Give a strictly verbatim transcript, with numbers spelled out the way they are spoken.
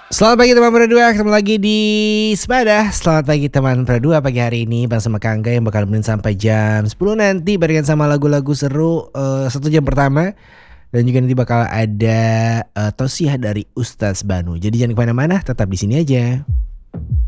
Selamat pagi teman Pera ketemu lagi di Sepadah. Selamat pagi teman Pera pagi hari ini bersama Kangga yang bakal nemenin sampai jam sepuluh nanti barengan sama lagu-lagu seru uh, satu jam pertama. Dan juga nanti bakal ada uh, tausiah dari Ustadz Banu. Jadi jangan kemana-mana, tetap di sini aja.